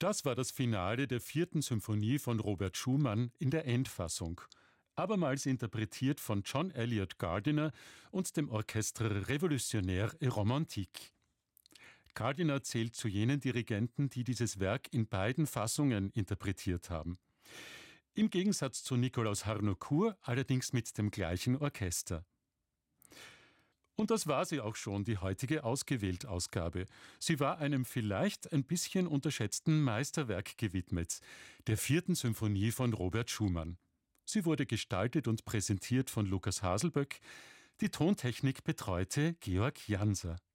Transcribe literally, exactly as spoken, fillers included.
Das war das Finale der vierten Symphonie von Robert Schumann in der Endfassung. Abermals interpretiert von John Eliot Gardiner und dem Orchestre Révolutionnaire et Romantique. Gardiner zählt zu jenen Dirigenten, die dieses Werk in beiden Fassungen interpretiert haben. Im Gegensatz zu Nikolaus Harnoncourt allerdings mit dem gleichen Orchester. Und das war sie auch schon, die heutige Ausgewählt-Ausgabe. Sie war einem vielleicht ein bisschen unterschätzten Meisterwerk gewidmet, der vierten Symphonie von Robert Schumann. Sie wurde gestaltet und präsentiert von Lukas Haselböck. Die Tontechnik betreute Georg Janser.